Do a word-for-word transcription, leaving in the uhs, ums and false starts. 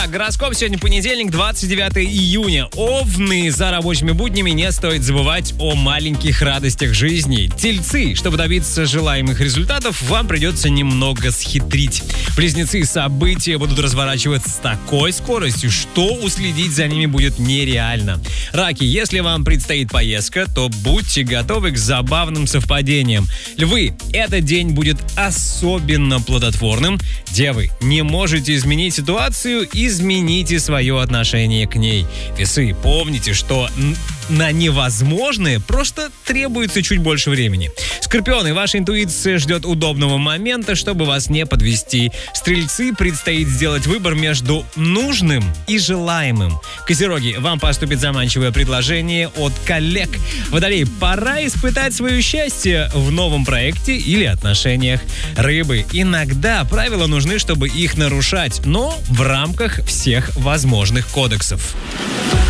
Гороскоп сегодня понедельник, двадцать девятое июня. Овны, за рабочими буднями не стоит забывать о маленьких радостях жизни. Тельцы, чтобы добиться желаемых результатов, вам придется немного схитрить. Близнецы, события будут разворачиваться с такой скоростью, что уследить за ними будет нереально. Раки, если вам предстоит поездка, то будьте готовы к забавным совпадениям. Львы, этот день будет особенно плодотворным. Девы, не можете изменить ситуацию, измените свое отношение к ней. Весы, помните, что на невозможное просто требуется чуть больше времени. Скорпионы, ваша интуиция ждет удобного момента, чтобы вас не подвести. Стрельцы, предстоит сделать выбор между нужным и желаемым. Козероги, вам поступит заманчивое предложение от коллег. Водолей, пора испытать свое счастье в новом проекте или отношениях. Рыбы, иногда правила нужны, чтобы их нарушать, но в рамках всех возможных кодексов.